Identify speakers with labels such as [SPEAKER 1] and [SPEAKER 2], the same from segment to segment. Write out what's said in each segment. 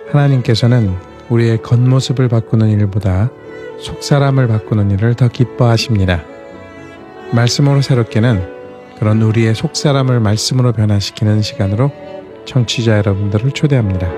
[SPEAKER 1] 하나님께서는 우리의 겉모습을 바꾸는 일보다 속사람을 바꾸는 일을 더 기뻐하십니다. 말씀으로 새롭게는 그런 우리의 속사람을 말씀으로 변화시키는 시간으로 청취자 여러분들을 초대합니다.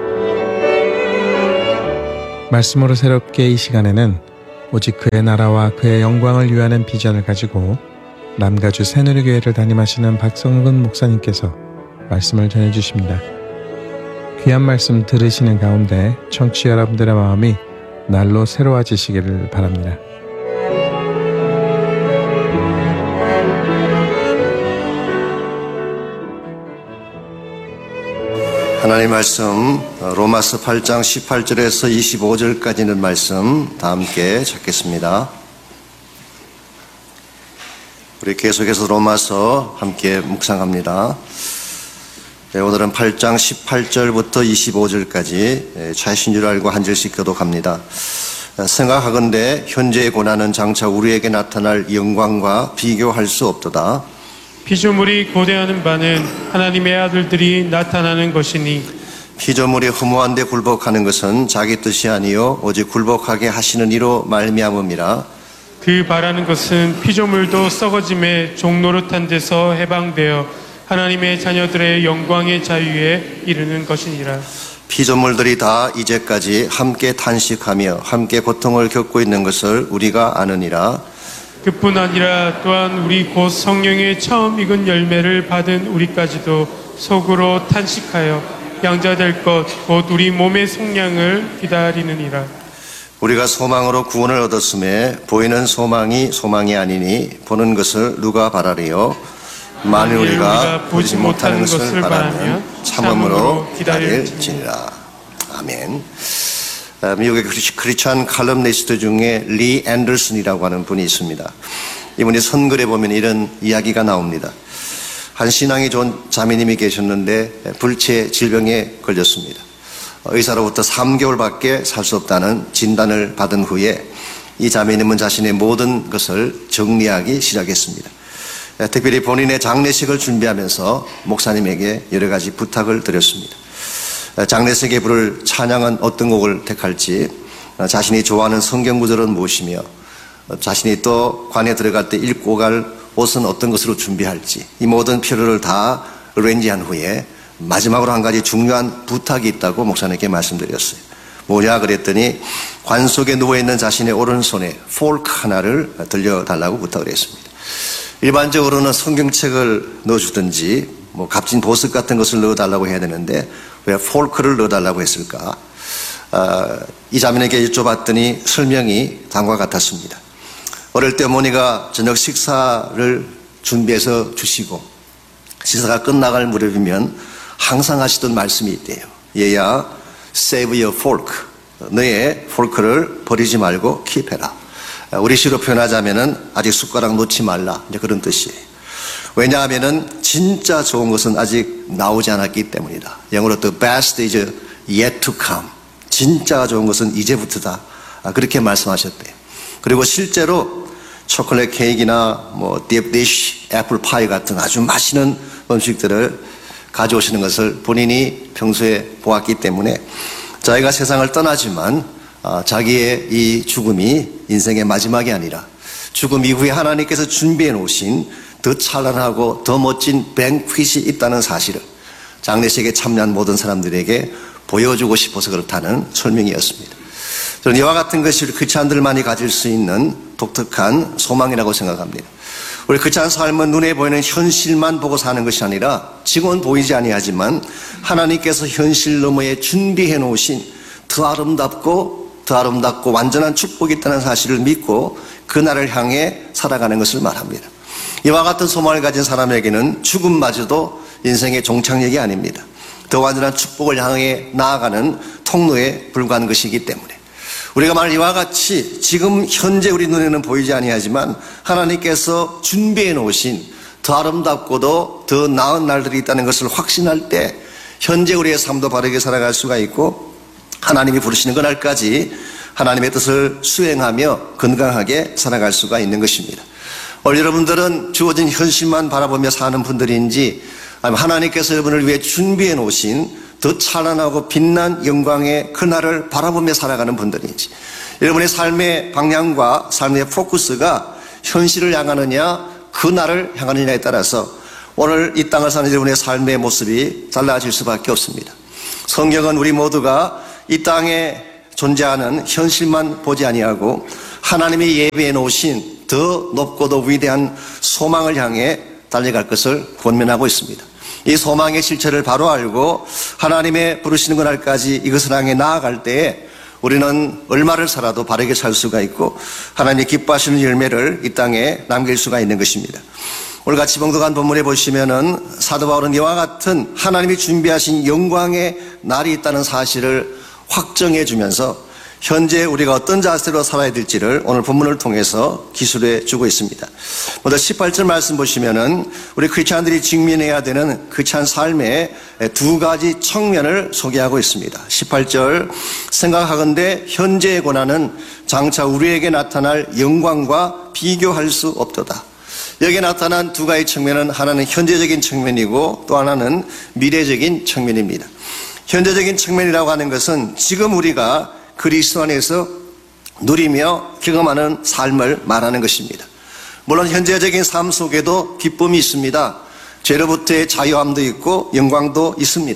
[SPEAKER 1] 말씀으로 새롭게 이 시간에는 오직 그의 나라와 그의 영광을 위하는 비전을 가지고 남가주 새누리교회를 담임하시는 박성근 목사님께서 말씀을 전해주십니다. 귀한 말씀 들으시는 가운데 청취자 여러분들의 마음이 날로 새로워지시기를 바랍니다.
[SPEAKER 2] 하나님 말씀 로마서 8장 18절에서 25절까지 있는 말씀 다 함께 찾겠습니다. 우리 계속해서 로마서 함께 묵상합니다. 오늘은 8장 18절부터 25절까지 차이신 줄 알고 한 절씩 교독합니다. 생각하건대 현재의 고난은 장차 우리에게 나타날 영광과 비교할 수 없도다.
[SPEAKER 3] 피조물이 고대하는 바는 하나님의 아들들이 나타나는 것이니
[SPEAKER 2] 피조물이 허무한 데 굴복하는 것은 자기 뜻이 아니요 오직 굴복하게 하시는 이로 말미암음이라.
[SPEAKER 3] 그 바라는 것은 피조물도 썩어짐에 종노릇한 데서 해방되어 하나님의 자녀들의 영광의 자유에 이르는 것이니라.
[SPEAKER 2] 피조물들이 다 이제까지 함께 탄식하며 함께 고통을 겪고 있는 것을 우리가 아느니라.
[SPEAKER 3] 그뿐 아니라 또한 우리 곧 성령의 처음 익은 열매를 받은 우리까지도 속으로 탄식하여 양자될 것 곧 우리 몸의 속량을 기다리느니라.
[SPEAKER 2] 우리가 소망으로 구원을 얻었음에 보이는 소망이 아니니 보는 것을 누가 바라리요. 만일 우리가 보지 못하는 것을 바라면 참음으로 기다릴지니라. 아멘. 미국의 크리스찬 칼럼니스트 중에 리 앤더슨이라고 하는 분이 있습니다. 이분이 선글에 보면 이런 이야기가 나옵니다. 한 신앙이 좋은 자매님이 계셨는데 불치의 질병에 걸렸습니다. 의사로부터 3개월밖에 살 수 없다는 진단을 받은 후에 이 자매님은 자신의 모든 것을 정리하기 시작했습니다. 특별히 본인의 장례식을 준비하면서 목사님에게 여러 가지 부탁을 드렸습니다. 장례식에 부를 찬양은 어떤 곡을 택할지, 자신이 좋아하는 성경 구절은 무엇이며 자신이 또 관에 들어갈 때 입고 갈 옷은 어떤 것으로 준비할지, 이 모든 필요를 다 어레인지한 후에 마지막으로 한 가지 중요한 부탁이 있다고 목사님께 말씀드렸어요. 뭐냐 그랬더니 관 속에 누워있는 자신의 오른손에 폴크 하나를 들려달라고 부탁을 했습니다. 일반적으로는 성경책을 넣어주든지 값진 보석 같은 것을 넣어달라고 해야 되는데 왜 폴크를 넣어달라고 했을까? 이 자매에게 여쭤봤더니 설명이 다음과 같았습니다. 어릴 때 어머니가 저녁 식사를 준비해서 주시고 식사가 끝나갈 무렵이면 항상 하시던 말씀이 있대요. 얘야, save your fork. 너의 폴크를 버리지 말고 킵해라. 우리 시로 표현하자면은 아직 숟가락 놓지 말라. 이제 그런 뜻이에요. 왜냐하면은 진짜 좋은 것은 아직 나오지 않았기 때문이다. 영어로 the best is yet to come. 진짜 좋은 것은 이제부터다. 그렇게 말씀하셨대요. 그리고 실제로 초콜릿 케이크나 딥디쉬 애플 파이 같은 아주 맛있는 음식들을 가져오시는 것을 본인이 평소에 보았기 때문에 자기가 세상을 떠나지만 자기의 이 죽음이 인생의 마지막이 아니라 죽음 이후에 하나님께서 준비해 놓으신 더 찬란하고 더 멋진 뱅퀴시 있다는 사실을 장례식에 참여한 모든 사람들에게 보여주고 싶어서 그렇다는 설명이었습니다. 저는 이와 같은 것이 크리스찬들만이 가질 수 있는 독특한 소망이라고 생각합니다. 우리 크리스찬 삶은 눈에 보이는 현실만 보고 사는 것이 아니라 지금은 보이지 아니하지만 하나님께서 현실 너머에 준비해 놓으신 더 아름답고 완전한 축복이 있다는 사실을 믿고 그날을 향해 살아가는 것을 말합니다. 이와 같은 소망을 가진 사람에게는 죽음마저도 인생의 종착역이 아닙니다. 더 완전한 축복을 향해 나아가는 통로에 불과한 것이기 때문에 우리가 만일 이와 같이 지금 현재 우리 눈에는 보이지 아니하지만 하나님께서 준비해 놓으신 더 아름답고도 더 나은 날들이 있다는 것을 확신할 때 현재 우리의 삶도 바르게 살아갈 수가 있고 하나님이 부르시는 그날까지 하나님의 뜻을 수행하며 건강하게 살아갈 수가 있는 것입니다. 여러분들은 주어진 현실만 바라보며 사는 분들인지 아니면 하나님께서 여러분을 위해 준비해 놓으신 더 찬란하고 빛난 영광의 그날을 바라보며 살아가는 분들인지, 여러분의 삶의 방향과 삶의 포커스가 현실을 향하느냐 그날을 향하느냐에 따라서 오늘 이 땅을 사는 여러분의 삶의 모습이 달라질 수밖에 없습니다. 성경은 우리 모두가 이 땅에 존재하는 현실만 보지 아니하고 하나님이 예비해 놓으신 더 높고도 위대한 소망을 향해 달려갈 것을 권면하고 있습니다. 이 소망의 실체를 바로 알고 하나님의 부르시는 그날까지 이것을 향해 나아갈 때에 우리는 얼마를 살아도 바르게 살 수가 있고 하나님이 기뻐하시는 열매를 이 땅에 남길 수가 있는 것입니다. 오늘 같이 봉독한 본문에 보시면은 사도 바울은 이와 같은 하나님이 준비하신 영광의 날이 있다는 사실을 확정해 주면서 현재 우리가 어떤 자세로 살아야 될지를 오늘 본문을 통해서 기술해 주고 있습니다. 먼저 18절 말씀 보시면은 우리 크리스찬들이 직면해야 되는 크리스찬 삶의 두 가지 측면을 소개하고 있습니다. 18절, 생각하건대 현재의 고난은 장차 우리에게 나타날 영광과 비교할 수 없도다. 여기에 나타난 두 가지 측면은 하나는 현재적인 측면이고 또 하나는 미래적인 측면입니다. 현재적인 측면이라고 하는 것은 지금 우리가 그리스도 안에서 누리며 경험하는 삶을 말하는 것입니다. 물론 현재적인 삶 속에도 기쁨이 있습니다. 죄로부터의 자유함도 있고 영광도 있습니다.